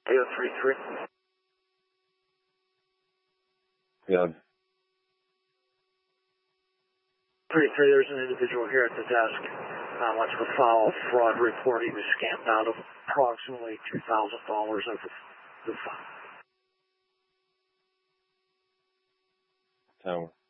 AO33. Yeah. 33, there's an individual here at the desk. Wants to file a fraud report. He was scammed out of approximately $2,000 over the phone. Tower.